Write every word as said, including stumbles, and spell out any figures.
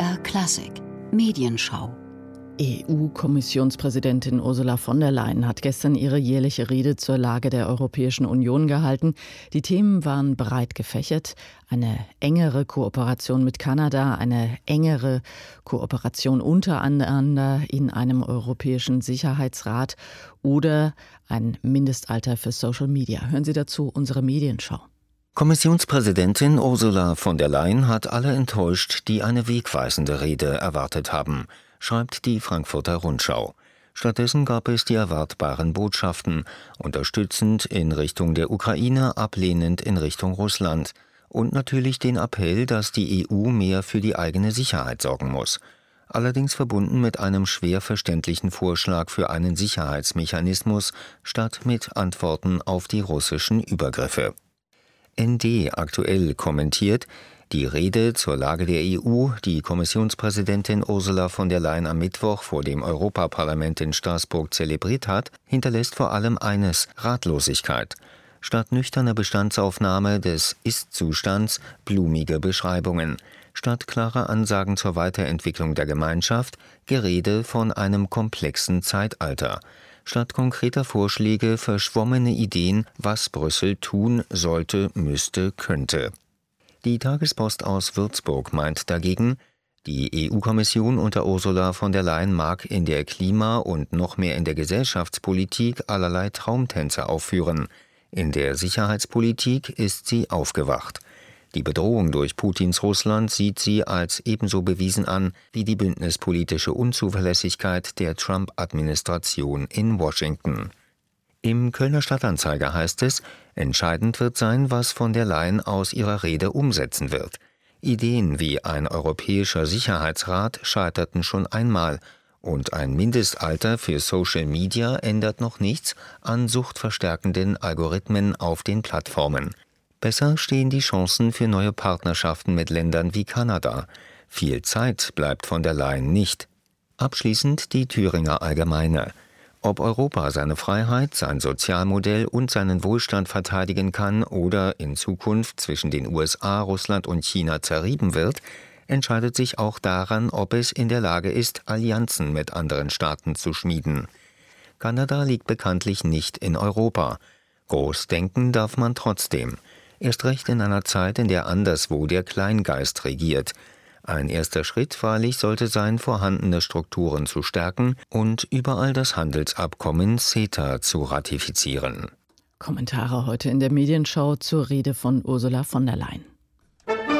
R Klassik Medienschau. E U-Kommissionspräsidentin Ursula von der Leyen hat gestern ihre jährliche Rede zur Lage der Europäischen Union gehalten. Die Themen waren breit gefächert. Eine engere Kooperation mit Kanada, eine engere Kooperation untereinander in einem europäischen Sicherheitsrat oder ein Mindestalter für Social Media. Hören Sie dazu unsere Medienschau. Kommissionspräsidentin Ursula von der Leyen hat alle enttäuscht, die eine wegweisende Rede erwartet haben, schreibt die Frankfurter Rundschau. Stattdessen gab es die erwartbaren Botschaften, unterstützend in Richtung der Ukraine, ablehnend in Richtung Russland und natürlich den Appell, dass die E U mehr für die eigene Sicherheit sorgen muss. Allerdings verbunden mit einem schwer verständlichen Vorschlag für einen Sicherheitsmechanismus statt mit Antworten auf die russischen Übergriffe. N D aktuell kommentiert, die Rede zur Lage der E U, die Kommissionspräsidentin Ursula von der Leyen am Mittwoch vor dem Europaparlament in Straßburg zelebriert hat, hinterlässt vor allem eines: Ratlosigkeit. Statt nüchterner Bestandsaufnahme des Ist-Zustands blumige Beschreibungen. Statt klarer Ansagen zur Weiterentwicklung der Gemeinschaft Gerede von einem komplexen Zeitalter. Statt konkreter Vorschläge verschwommene Ideen, was Brüssel tun sollte, müsste, könnte. Die Tagespost aus Würzburg meint dagegen, die E U-Kommission unter Ursula von der Leyen mag in der Klima- und noch mehr in der Gesellschaftspolitik allerlei Traumtänze aufführen. In der Sicherheitspolitik ist sie aufgewacht. Die Bedrohung durch Putins Russland sieht sie als ebenso bewiesen an wie die bündnispolitische Unzuverlässigkeit der Trump-Administration in Washington. Im Kölner Stadtanzeiger heißt es, entscheidend wird sein, was von der Leyen aus ihrer Rede umsetzen wird. Ideen wie ein europäischer Sicherheitsrat scheiterten schon einmal und ein Mindestalter für Social Media ändert noch nichts an suchtverstärkenden Algorithmen auf den Plattformen. Besser stehen die Chancen für neue Partnerschaften mit Ländern wie Kanada. Viel Zeit bleibt von der Leyen nicht. Abschließend die Thüringer Allgemeine. Ob Europa seine Freiheit, sein Sozialmodell und seinen Wohlstand verteidigen kann oder in Zukunft zwischen den U S A, Russland und China zerrieben wird, entscheidet sich auch daran, ob es in der Lage ist, Allianzen mit anderen Staaten zu schmieden. Kanada liegt bekanntlich nicht in Europa. Groß denken darf man trotzdem. Erst recht in einer Zeit, in der anderswo der Kleingeist regiert. Ein erster Schritt wahrlich sollte sein, vorhandene Strukturen zu stärken und überall das Handelsabkommen CETA zu ratifizieren. Kommentare heute in der Medienschau zur Rede von Ursula von der Leyen.